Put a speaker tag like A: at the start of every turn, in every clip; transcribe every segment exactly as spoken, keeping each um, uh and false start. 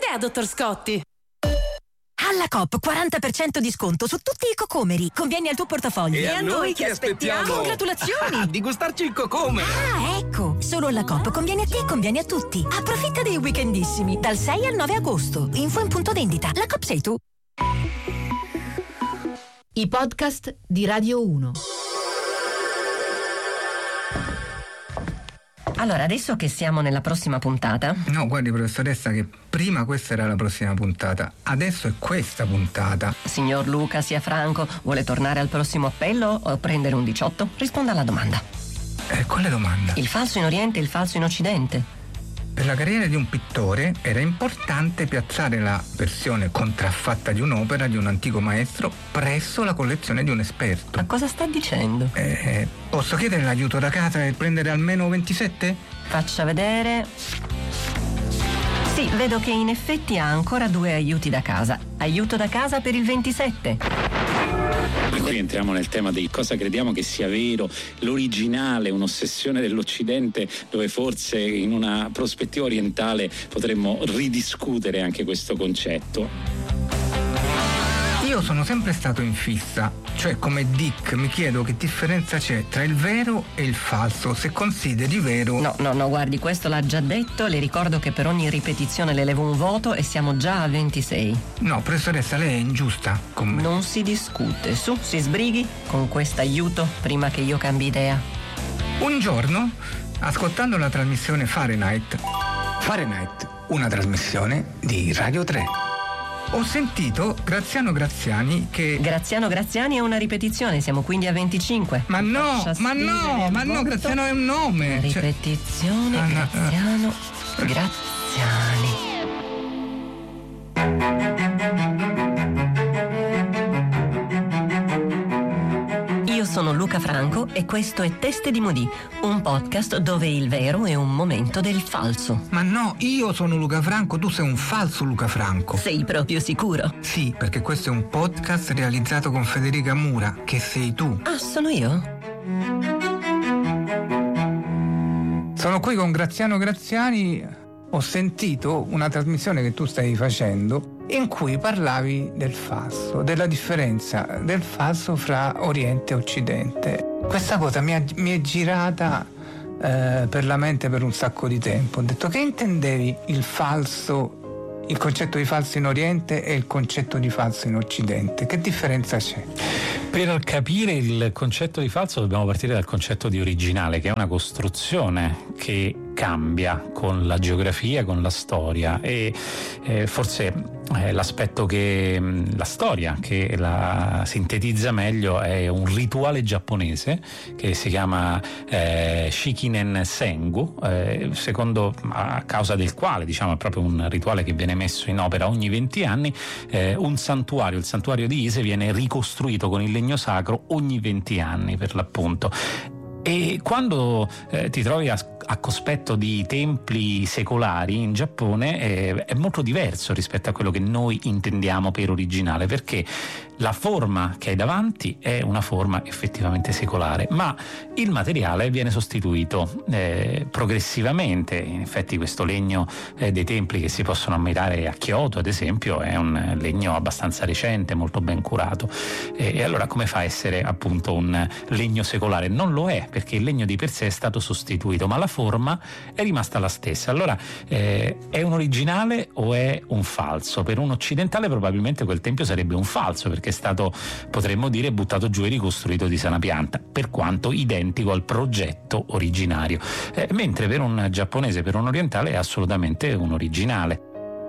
A: Idea, dottor Scotti.
B: Alla Coop quaranta per cento di sconto su tutti i cocomeri. Conviene al tuo portafoglio.
C: E,
B: e
C: a noi che aspettiamo?
B: Congratulazioni!
C: Ah, di gustarci il cocome!
B: Ah, ecco! Solo alla Coop conviene a te e conviene a tutti. Approfitta dei weekendissimi dal sei al nove agosto. Info in punto vendita. La Coop sei tu.
D: I podcast di Radio uno.
E: Allora, adesso che siamo nella prossima puntata...
F: No, guardi professoressa, che prima questa era la prossima puntata, adesso è questa puntata.
E: Signor Luca, sia franco, vuole tornare al prossimo appello o prendere un diciotto? Risponda alla domanda.
F: Eh, quale domanda?
E: Il falso in Oriente e il falso in Occidente.
F: Per la carriera di un pittore era importante piazzare la versione contraffatta di un'opera di un antico maestro presso la collezione di un esperto.
E: Ma cosa sta dicendo?
F: Eh, posso chiedere l'aiuto da casa e prendere almeno ventisette?
E: Faccia vedere. Sì, vedo che in effetti ha ancora due aiuti da casa. Aiuto da casa per il ventisette.
G: E qui entriamo nel tema di cosa crediamo che sia vero, l'originale, un'ossessione dell'Occidente, dove forse in una prospettiva orientale potremmo ridiscutere anche questo concetto.
F: Io sono sempre stato in fissa, cioè come Dick mi chiedo che differenza c'è tra il vero e il falso, se consideri vero...
E: No, no, no, guardi, questo l'ha già detto, le ricordo che per ogni ripetizione le levo un voto e siamo già a ventisei.
F: No, professoressa, lei è ingiusta con me.
E: Non si discute, su, si sbrighi con questo aiuto prima che io cambi idea.
F: Un giorno, ascoltando la trasmissione Fahrenheit, Fahrenheit, una trasmissione di Radio tre, ho sentito Graziano Graziani che...
E: Graziano Graziani è una ripetizione, siamo quindi a venticinque.
F: Ma no, ma no, ma no, Graziano è un nome.
E: Ripetizione,
F: cioè...
E: Graziano, Graziani. Io sono Luca Franco e questo è Teste di Modì, un podcast dove il vero è un momento del falso.
F: Ma no, io sono Luca Franco, tu sei un falso Luca Franco.
E: Sei proprio sicuro?
F: Sì, perché questo è un podcast realizzato con Federica Mura, che sei tu.
E: Ah, sono io?
F: Sono qui con Graziano Graziani. Ho sentito una trasmissione che tu stai facendo in cui parlavi del falso, della differenza del falso fra Oriente e Occidente. Questa cosa mi, ha, mi è girata eh, per la mente per un sacco di tempo. Ho detto, che intendevi il falso, il concetto di falso in Oriente e il concetto di falso in Occidente? Che differenza c'è?
H: Per capire il concetto di falso dobbiamo partire dal concetto di originale, che è una costruzione che cambia con la geografia, con la storia, e eh, forse eh, l'aspetto che mh, la storia che la sintetizza meglio è un rituale giapponese che si chiama eh, Shikinen Sengu, eh, secondo a causa del quale, diciamo, è proprio un rituale che viene messo in opera ogni venti anni. Eh, un santuario, il santuario di Ise, viene ricostruito con il legno sacro ogni venti anni, per l'appunto. E quando eh, ti trovi a, a cospetto di templi secolari in Giappone eh, è molto diverso rispetto a quello che noi intendiamo per originale, perché la forma che hai davanti è una forma effettivamente secolare, ma il materiale viene sostituito eh, progressivamente. In effetti questo legno eh, dei templi che si possono ammirare a Kyoto, ad esempio, è un legno abbastanza recente, molto ben curato. E, e allora come fa a essere appunto un legno secolare? Non lo è, perché il legno di per sé è stato sostituito, ma la forma è rimasta la stessa. Allora eh, è un originale o è un falso? Per un occidentale probabilmente quel tempio sarebbe un falso, perché è stato, potremmo dire, buttato giù e ricostruito di sana pianta, per quanto identico al progetto originario, eh, mentre per un giapponese, per un orientale, è assolutamente un originale.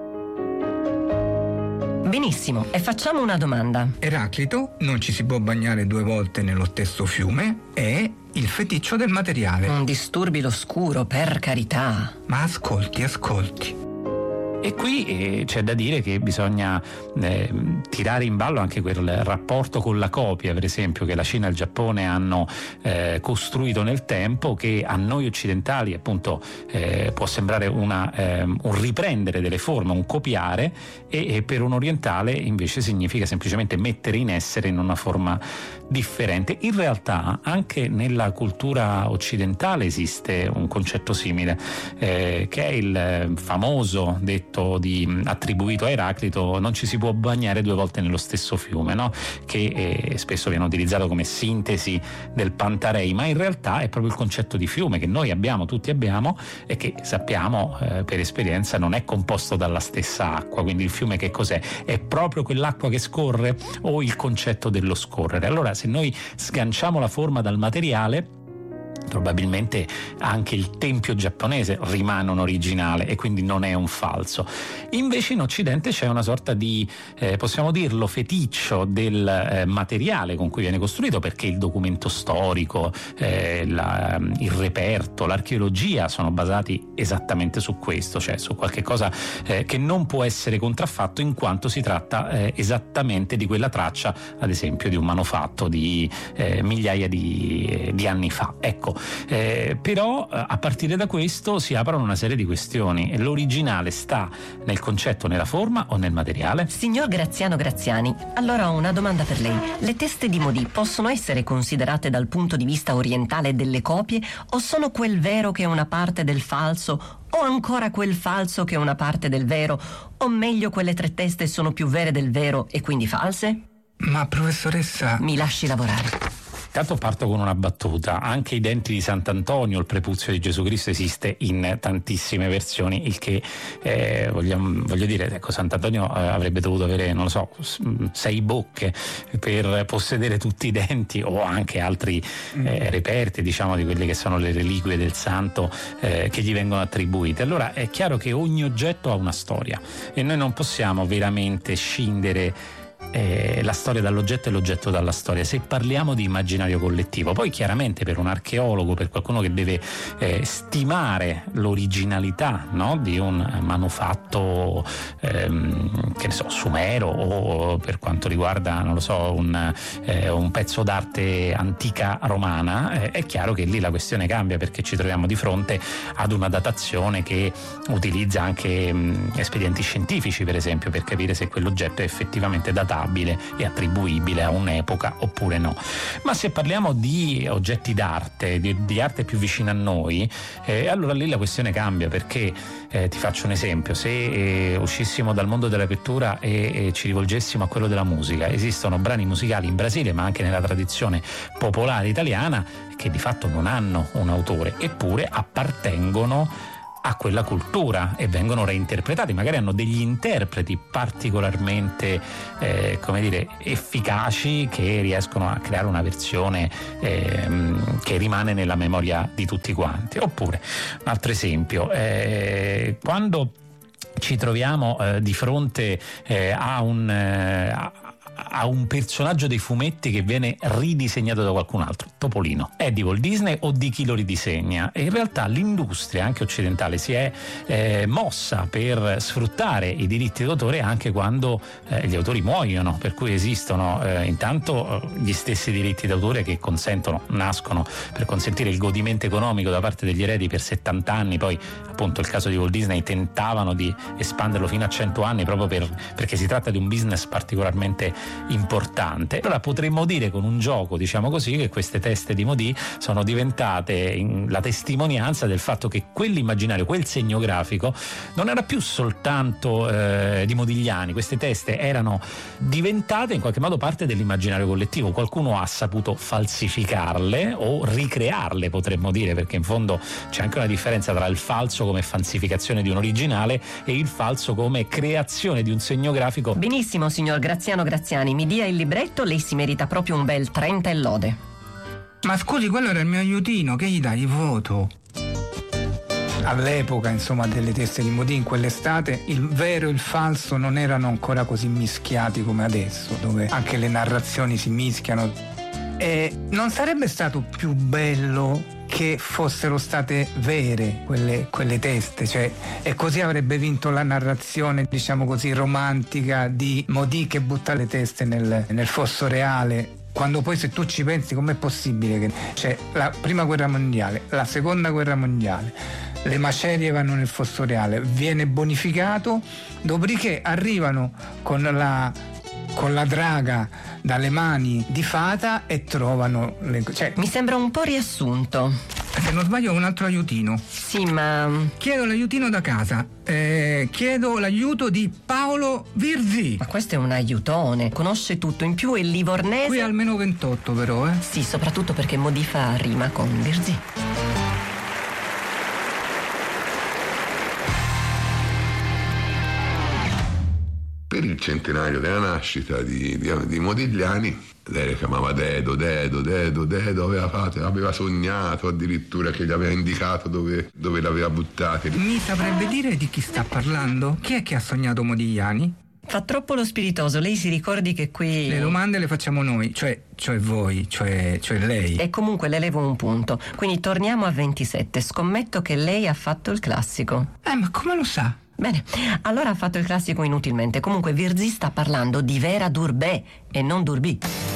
E: Benissimo, e facciamo una domanda.
F: Eraclito, non ci si può bagnare due volte nello stesso fiume, è il feticcio del materiale.
E: Non disturbi l'oscuro, per carità.
F: Ma ascolti, ascolti.
H: E qui eh, c'è da dire che bisogna eh, tirare in ballo anche quel rapporto con la copia, per esempio, che la Cina e il Giappone hanno eh, costruito nel tempo, che a noi occidentali appunto eh, può sembrare una, eh, un riprendere delle forme, un copiare, e, e per un orientale invece significa semplicemente mettere in essere in una forma differente. In realtà anche nella cultura occidentale esiste un concetto simile, eh, che è il famoso detto concetto di, attribuito a Eraclito, non ci si può bagnare due volte nello stesso fiume, no? Che eh, spesso viene utilizzato come sintesi del Pantarei, ma in realtà è proprio il concetto di fiume che noi abbiamo, tutti abbiamo, e che sappiamo eh, per esperienza non è composto dalla stessa acqua. Quindi il fiume che cos'è? È proprio quell'acqua che scorre o il concetto dello scorrere? Allora, se noi sganciamo la forma dal materiale, probabilmente anche il tempio giapponese rimane un originale e quindi non è un falso. Invece in Occidente c'è una sorta di, eh, possiamo dirlo, feticcio del eh, materiale con cui viene costruito, perché il documento storico, eh, la, il reperto, l'archeologia sono basati esattamente su questo, cioè su qualche cosa eh, che non può essere contraffatto, in quanto si tratta eh, esattamente di quella traccia, ad esempio, di un manufatto di eh, migliaia di, eh, di anni fa. Ecco, Eh, però a partire da questo si aprono una serie di questioni. L'originale sta nel concetto, nella forma o nel materiale?
E: Signor Graziano Graziani, allora ho una domanda per lei. Le teste di Modì possono essere considerate dal punto di vista orientale delle copie, o sono quel vero che è una parte del falso, o ancora quel falso che è una parte del vero, o meglio quelle tre teste sono più vere del vero e quindi false?
F: Ma professoressa...
E: Mi lasci lavorare.
H: Intanto parto con una battuta: anche i denti di Sant'Antonio, il prepuzio di Gesù Cristo, esiste in tantissime versioni, il che eh, vogliamo, voglio dire, ecco, Sant'Antonio eh, avrebbe dovuto avere, non lo so, sei bocche per possedere tutti i denti, o anche altri eh, reperti, diciamo, di quelle che sono le reliquie del santo eh, che gli vengono attribuite. Allora è chiaro che ogni oggetto ha una storia e noi non possiamo veramente scindere Eh, la storia dall'oggetto e l'oggetto dalla storia, se parliamo di immaginario collettivo. Poi chiaramente per un archeologo, per qualcuno che deve eh, stimare l'originalità, no, di un manufatto ehm, che ne so, sumero, o per quanto riguarda, non lo so, un, eh, un pezzo d'arte antica romana, eh, è chiaro che lì la questione cambia, perché ci troviamo di fronte ad una datazione che utilizza anche mh, espedienti scientifici, per esempio, per capire se quell'oggetto è effettivamente datato e attribuibile a un'epoca oppure no. Ma se parliamo di oggetti d'arte, di, di arte più vicina a noi, eh, allora lì la questione cambia, perché eh, ti faccio un esempio: se eh, uscissimo dal mondo della pittura e, e ci rivolgessimo a quello della musica, esistono brani musicali in Brasile, ma anche nella tradizione popolare italiana, che di fatto non hanno un autore, eppure appartengono a quella cultura e vengono reinterpretati, magari hanno degli interpreti particolarmente eh, come dire, efficaci, che riescono a creare una versione eh, che rimane nella memoria di tutti quanti. Oppure un altro esempio, eh, quando ci troviamo eh, di fronte eh, a un eh, a, a un personaggio dei fumetti che viene ridisegnato da qualcun altro, Topolino, è di Walt Disney o di chi lo ridisegna? E in realtà l'industria anche occidentale si è eh, mossa per sfruttare i diritti d'autore anche quando eh, gli autori muoiono, per cui esistono eh, intanto eh, gli stessi diritti d'autore che consentono, nascono per consentire il godimento economico da parte degli eredi per settanta anni, poi appunto il caso di Walt Disney tentavano di espanderlo fino a cento anni, proprio per, perché si tratta di un business particolarmente importante. Allora potremmo dire, con un gioco, diciamo così, che queste teste di Modì sono diventate in, la testimonianza del fatto che quell'immaginario, quel segno grafico non era più soltanto eh, di Modigliani. Queste teste erano diventate in qualche modo parte dell'immaginario collettivo. Qualcuno ha saputo falsificarle o ricrearle, potremmo dire, perché in fondo c'è anche una differenza tra il falso come falsificazione di un originale e il falso come creazione di un segno grafico.
E: Benissimo, signor Graziano Graziani, mi dia il libretto, lei si merita proprio un bel trenta e lode.
F: Ma scusi, quello era il mio aiutino, che gli dai il voto? All'epoca, insomma, delle teste di Modì, in quell'estate, il vero e il falso non erano ancora così mischiati come adesso, dove anche le narrazioni si mischiano. E non sarebbe stato più bello che fossero state vere quelle, quelle teste, cioè, e così avrebbe vinto la narrazione, diciamo così, romantica di Modì che butta le teste nel, nel fosso reale, quando poi, se tu ci pensi, com'è possibile che c'è la prima guerra mondiale, la seconda guerra mondiale, le macerie vanno nel fosso reale, viene bonificato, dopodiché arrivano con la con la draga dalle mani di Fata e trovano le... cioè...
E: Mi sembra un po' riassunto.
F: Se non sbaglio ho un altro aiutino.
E: Sì, ma...
F: Chiedo l'aiutino da casa. Eh, chiedo l'aiuto di Paolo Virzi.
E: Ma questo è un aiutone, conosce tutto, in più è livornese.
F: Qui almeno ventotto però, eh.
E: Sì, soprattutto perché Modifa rima con Virzi.
A: Per il centenario della nascita di, di, di Modigliani, lei le chiamava Dedo, Dedo, Dedo, Dedo, aveva, fatto, aveva sognato addirittura che gli aveva indicato dove, dove l'aveva buttata.
F: Mi saprebbe dire di chi sta parlando? Chi è che ha sognato Modigliani?
E: Fa troppo lo spiritoso, lei si ricordi che qui...
F: Le domande le facciamo noi, cioè, cioè voi, cioè, cioè lei.
E: E comunque le levo un punto, quindi torniamo a ventisette, scommetto che lei ha fatto il classico.
F: Eh, ma come lo sa?
E: Bene, allora ha fatto il classico inutilmente. Comunque Virzi sta parlando di Vera Durbé e non Durbì.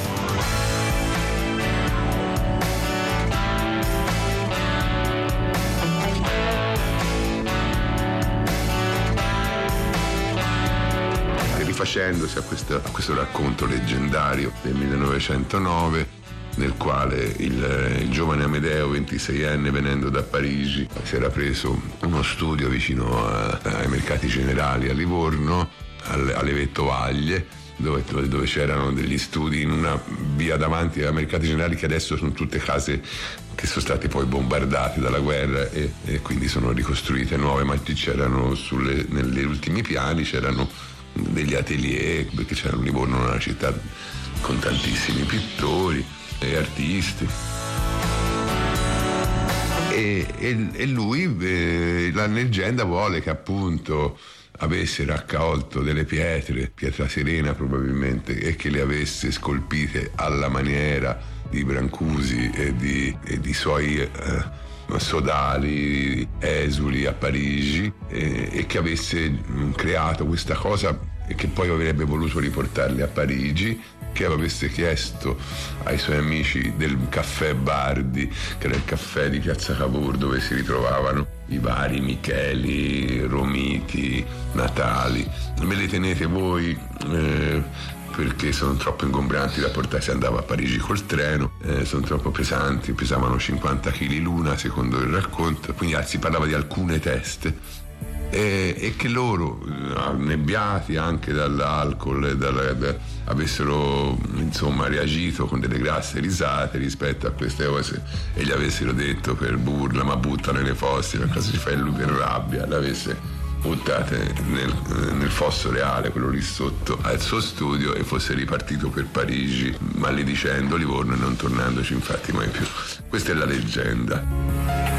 A: Rifacendosi a questo, a questo racconto leggendario del millenovecentonove, nel quale il, il giovane Amedeo, ventiseienne, venendo da Parigi, si era preso uno studio vicino a, ai mercati generali a Livorno, alle, alle Vettovaglie, dove, dove c'erano degli studi in una via davanti ai mercati generali, che adesso sono tutte case che sono state poi bombardate dalla guerra e, e quindi sono ricostruite nuove, ma c'erano sulle, negli ultimi piani c'erano degli atelier, perché c'era Livorno, una città con tantissimi pittori e artisti. E, e, e lui, eh, la leggenda vuole che appunto avesse raccolto delle pietre, pietra serena probabilmente, e che le avesse scolpite alla maniera di Brancusi e di, e di suoi eh, sodali, esuli a Parigi, e, e che avesse creato questa cosa e che poi avrebbe voluto riportarli a Parigi, che avesse chiesto ai suoi amici del caffè Bardi, che era il caffè di Piazza Cavour dove si ritrovavano i vari Micheli, Romiti, Natali: me le tenete voi eh, perché sono troppo ingombranti da portare, si andava a Parigi col treno, eh, sono troppo pesanti, pesavano cinquanta chili l'una secondo il racconto, quindi si parlava di alcune teste. E, e che loro, annebbiati anche dall'alcol e dalla, da, avessero insomma reagito con delle grasse risate rispetto a queste cose e gli avessero detto per burla: ma buttano nelle fosse, ma cosa ci fai? Lui per rabbia le avesse buttate nel, nel fosso reale, quello lì sotto al suo studio, e fosse ripartito per Parigi maledicendo Livorno e non tornandoci infatti mai più. Questa è la leggenda.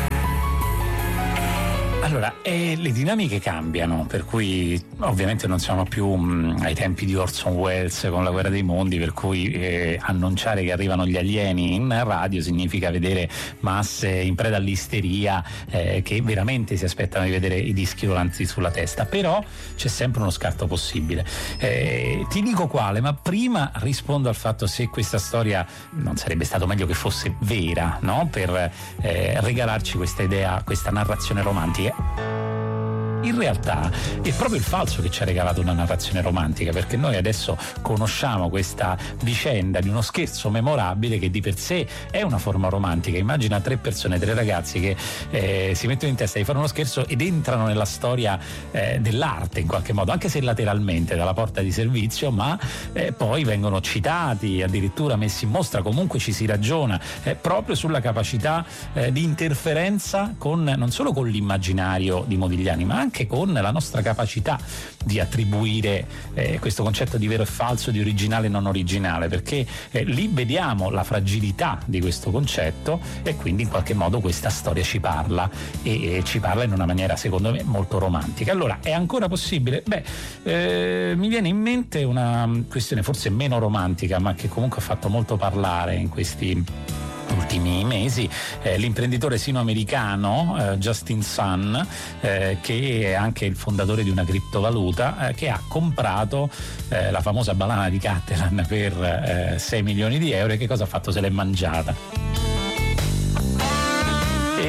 H: Allora, eh, le dinamiche cambiano, per cui ovviamente non siamo più mh, ai tempi di Orson Welles con La guerra dei mondi, per cui eh, annunciare che arrivano gli alieni in radio significa vedere masse in preda all'isteria eh, che veramente si aspettano di vedere i dischi volanti sulla testa. Però c'è sempre uno scarto possibile. Eh, ti dico quale, ma prima rispondo al fatto se questa storia non sarebbe stato meglio che fosse vera, no? Per eh, regalarci questa idea, questa narrazione romantica. In realtà è proprio il falso che ci ha regalato una narrazione romantica, perché noi adesso conosciamo questa vicenda di uno scherzo memorabile che di per sé è una forma romantica. Immagina tre persone, tre ragazzi che eh, si mettono in testa di fare uno scherzo ed entrano nella storia eh, dell'arte in qualche modo, anche se lateralmente dalla porta di servizio, ma eh, poi vengono citati, addirittura messi in mostra. Comunque ci si ragiona eh, proprio sulla capacità eh, di interferenza con, non solo con l'immaginario di Modigliani, ma anche con la nostra capacità di attribuire eh, questo concetto di vero e falso, di originale e non originale, perché eh, lì vediamo la fragilità di questo concetto e quindi in qualche modo questa storia ci parla e, e ci parla in una maniera secondo me molto romantica. Allora, è ancora possibile? Beh, eh, mi viene in mente una questione forse meno romantica, ma che comunque ha fatto molto parlare in questi ultimi mesi, eh, l'imprenditore sino-americano eh, Justin Sun, eh, che è anche il fondatore di una criptovaluta, eh, che ha comprato eh, la famosa banana di Catalan per eh, sei milioni di euro. E che cosa ha fatto? Se l'è mangiata. E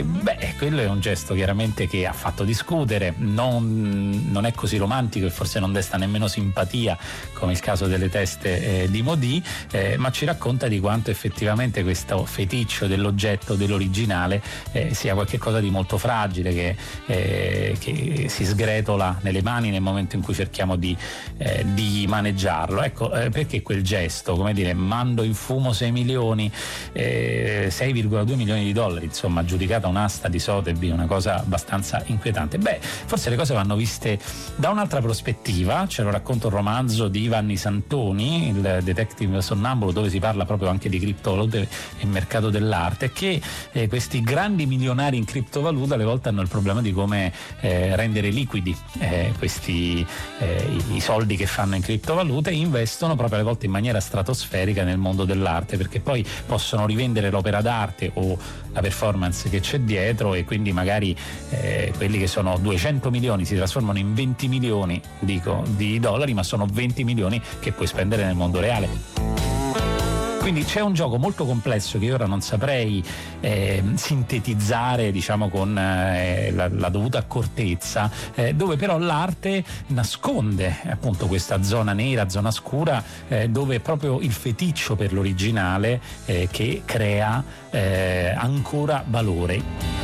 F: Quindi?
H: Beh, quello è un gesto chiaramente che ha fatto discutere, non, non è così romantico e forse non desta nemmeno simpatia come il caso delle teste eh, di Maudit, eh, ma ci racconta di quanto effettivamente questo feticcio dell'oggetto, dell'originale, eh, sia qualcosa di molto fragile che, eh, che si sgretola nelle mani nel momento in cui cerchiamo di, eh, di maneggiarlo. Ecco, eh, perché quel gesto, come dire, mando in fumo sei milioni, eh, sei virgola due milioni di dollari, insomma, giudicata un'asta di Sotheby, una cosa abbastanza inquietante. Beh, forse le cose vanno viste da un'altra prospettiva. Ce lo racconta un romanzo di Vanni Santoni, il detective sonnambulo, dove si parla proprio anche di criptovalute e mercato dell'arte, che eh, questi grandi milionari in criptovaluta alle volte hanno il problema di come eh, rendere liquidi eh, questi eh, i, i soldi che fanno in criptovalute, e investono proprio alle volte in maniera stratosferica nel mondo dell'arte, perché poi possono rivendere l'opera d'arte o la performance che c'è dietro, e quindi magari eh, quelli che sono duecento milioni si trasformano in venti milioni, dico, di dollari, ma sono venti milioni che puoi spendere nel mondo reale. Quindi c'è un gioco molto complesso che io ora non saprei eh, sintetizzare, diciamo, con eh, la, la dovuta accortezza, eh, dove però l'arte nasconde appunto questa zona nera, zona scura, eh, dove è proprio il feticcio per l'originale eh, che crea eh, ancora valore.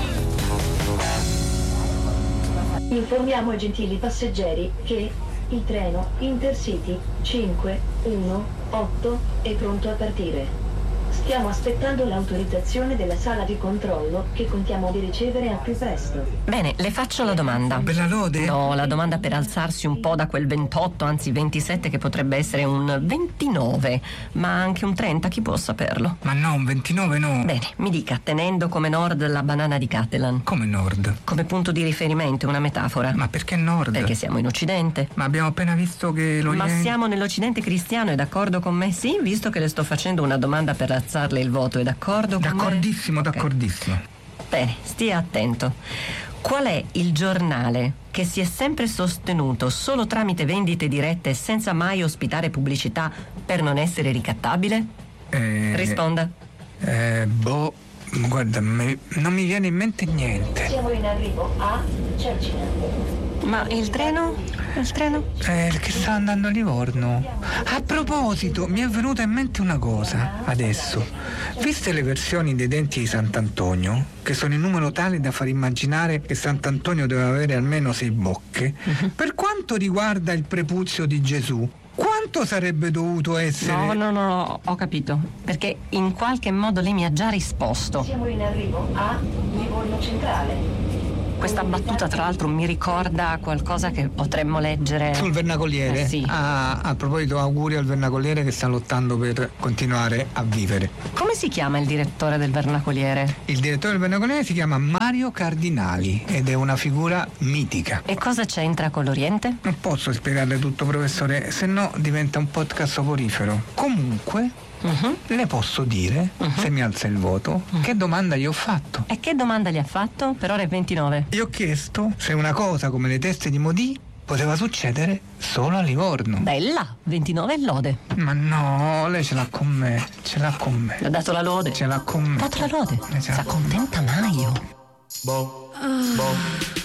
I: Informiamo i gentili passeggeri che il treno Intercity cinque uno otto è pronto a partire. Stiamo aspettando l'autorizzazione della sala di controllo, che contiamo di ricevere al più presto.
E: Bene, le faccio la domanda.
F: Bella lode?
E: No, la domanda per alzarsi un po' da quel ventotto, anzi ventisette, che potrebbe essere un ventinove, ma anche un trenta, chi può saperlo?
F: Ma no, un ventinove no.
E: Bene, mi dica, tenendo come nord la banana di Catalan.
F: Come nord?
E: Come punto di riferimento, una metafora.
F: Ma perché nord?
E: Perché siamo in Occidente.
F: Ma abbiamo appena visto che lo
E: Ma siamo nell'Occidente cristiano, è d'accordo con me? Sì, visto che le sto facendo una domanda per alzarle il voto, è d'accordo con
F: D'accordissimo,
E: me?
F: d'accordissimo.
E: Okay. Bene, stia attento. Qual è il giornale che si è sempre sostenuto solo tramite vendite dirette e senza mai ospitare pubblicità per non essere ricattabile?
F: Eh,
E: Risponda.
F: Eh, boh, guarda, me, non mi viene in mente niente.
I: Siamo in arrivo a Cercina.
E: Ma il treno? Il treno?
F: Eh, che sta andando a Livorno. A proposito, mi è venuta in mente una cosa adesso. Viste le versioni dei denti di Sant'Antonio, che sono in numero tale da far immaginare che Sant'Antonio deve avere almeno sei bocche, uh-huh. Per quanto riguarda il prepuzio di Gesù, quanto sarebbe dovuto essere?
E: No, no, no, no, ho capito. Perché in qualche modo lei mi ha già risposto.
I: Siamo in arrivo a Livorno Centrale.
E: Questa battuta, tra l'altro, mi ricorda qualcosa che potremmo leggere
F: sul Vernacoliere.
E: Eh, sì.
F: Ah, a proposito, auguri al Vernacoliere che sta lottando per continuare a vivere.
E: Come si chiama il direttore del Vernacoliere?
F: Il direttore del Vernacoliere si chiama Mario Cardinali ed è una figura mitica.
E: E cosa c'entra con l'Oriente?
F: Non posso spiegarle tutto, professore, se no diventa un podcast soporifero. Comunque Uh-huh. le posso dire, uh-huh. se mi alza il voto, uh-huh. che domanda gli ho fatto.
E: E che domanda gli ha fatto? Per ora è ventinove.
F: Gli ho chiesto se una cosa come le teste di Maudit poteva succedere solo a Livorno.
E: Bella, ventinove e lode.
F: Ma no, lei ce l'ha con me, ce l'ha con me.
E: Le ha dato la lode.
F: Ce l'ha con me.
E: Ha dato la lode. Si accontenta mai io.
J: Boh, boh.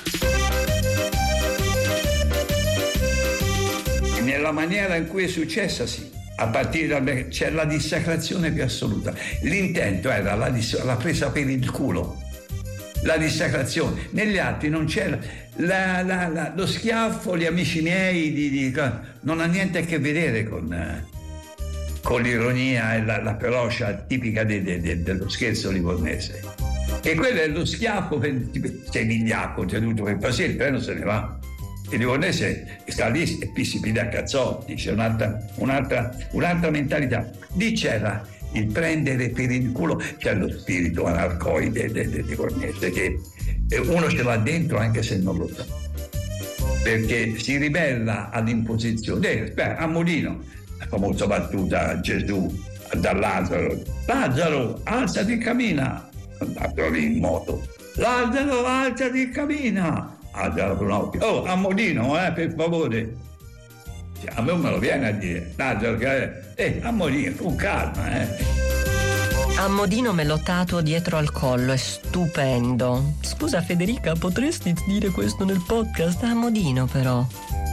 J: Nella maniera in cui è successa, sì. A partire da c'è la dissacrazione più assoluta. L'intento era la, dis- la presa per il culo, la dissacrazione. Negli altri non c'era la, la, la, lo schiaffo, gli amici miei di, di, non ha niente a che vedere con, eh, con l'ironia e la, la ferocia tipica de, de, de, dello scherzo livornese. E quello è lo schiaffo per, sei vigliacco, c'è tutto per passare, il treno se ne va. Il livornese sta lì e poi si pide a cazzotti, c'è un'altra, un'altra, un'altra mentalità. Lì c'era il prendere per il culo, c'è lo spirito anarcoide del de, livornese che uno ce l'ha dentro anche se non lo sa, perché si ribella all'imposizione. Eh, beh, a Molino, la famosa battuta Gesù da Lazzaro: Lazzaro, alzati e cammina. Andato lì in moto: Lazzaro, alzati e cammina. Ah, oh, a Molino, eh, per favore. A me me lo viene a dire. Eh, a Molino, con calma, eh.
E: A modino me lo tatuo dietro al collo, è stupendo. Scusa Federica, potresti dire questo nel podcast? A modino però.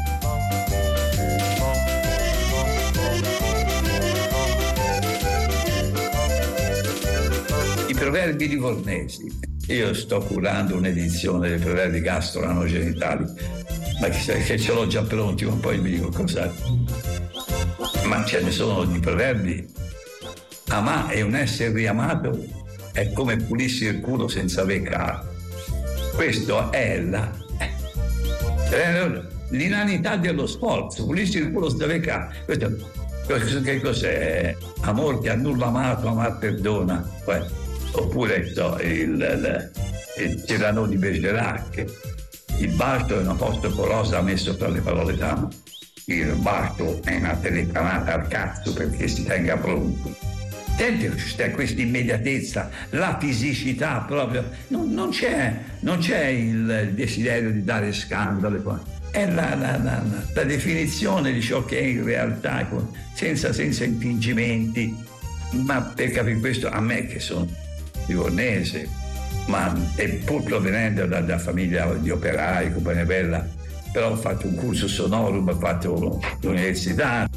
J: I proverbi livornesi. Io sto curando un'edizione dei proverbi gastro-anogenitali, ma che, che ce l'ho già pronti, ma poi vi dico cos'è. Ma ce ne sono di proverbi. Amà e un essere riamato è come pulissi il culo senza beccare. Questo è la eh, l'inanità dello sforzo, pulissi il culo senza beccare. Questo che cos'è? Amor che a nulla amato, amar perdona. Poi, oppure so, il, il, il Cyrano di Bergerac, il bacio è una postoporosa messo tra le parole d'amo, il bacio è una telefonata al cazzo perché si tenga pronto. Senti questa immediatezza, la fisicità proprio, non, non, c'è, non c'è il desiderio di dare scandalo, è la, la, la, la definizione di ciò che è in realtà, senza, senza impingimenti. Ma per capire questo, a me che sono livornese, ma e pur provenendo da, da famiglia di operai, compagnia bella, però ho fatto un curso sonorum, ho fatto l'università.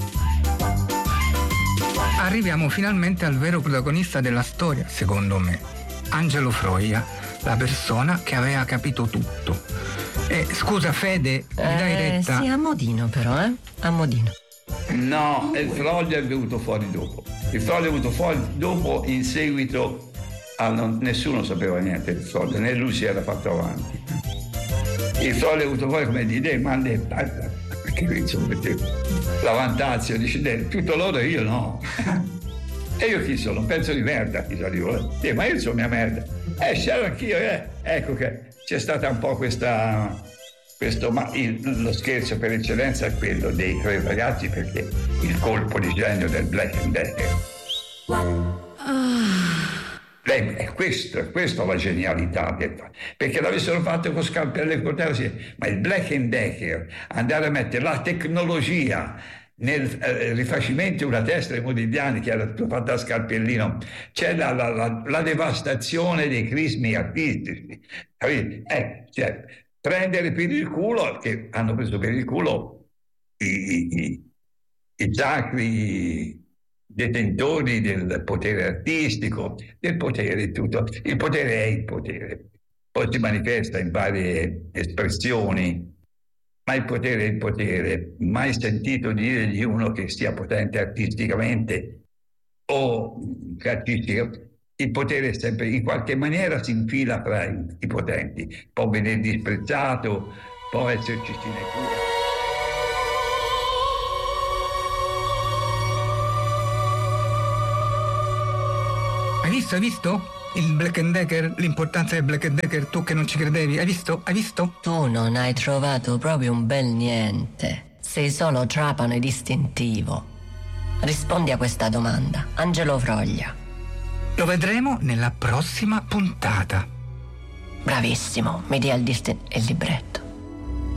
F: Arriviamo finalmente al vero protagonista della storia, secondo me, Angelo Froia, la persona che aveva capito tutto. E scusa Fede, mi dai retta?
E: Eh, sì, a modino però, eh? A modino.
J: No, il Froia è venuto fuori dopo. Il Froia è venuto fuori dopo in seguito a non, nessuno sapeva niente del Froia, né lui si era fatto avanti. Il Froia è venuto fuori come idee, ma le che insomma, la vantazio, dice tutto loro e io no. E io chi sono? Un pezzo di merda, chi sono? Eh, ma io sono mia merda. Eh, c'ero anch'io, eh. Ecco che c'è stata un po' questa... Questo, ma il, lo scherzo per eccellenza è quello dei tre ragazzi, perché il colpo di genio del Black and Decker. Beh, è questo, è questa la genialità, perché l'avessero fatto con Scarpelli e Cortella, sì. Ma il Black and Decker, andare a mettere la tecnologia nel eh, rifacimento di una testa dei modigliani che era fatta a Scarpellino, c'è la, la, la, la devastazione dei crismi artistici, capite? Eh, cioè, prendere per il culo, che hanno preso per il culo i, i, i sacri detentori del potere artistico, del potere tutto. Il potere è il potere, poi si manifesta in varie espressioni, ma il potere è il potere. Mai sentito dire di uno che sia potente artisticamente o artistica. Il potere è sempre, in qualche maniera si infila fra i, i potenti, può venire disprezzato, può esserci sinecura.
F: Hai visto, hai visto? Il Black and Decker, l'importanza del Black and Decker, tu che non ci credevi, hai visto? Hai visto?
E: Tu non hai trovato proprio un bel niente. Sei solo trapano e distintivo. Rispondi a questa domanda, Angelo Froia.
F: Lo vedremo nella prossima puntata.
E: Bravissimo, mi dia il, dist- il libretto.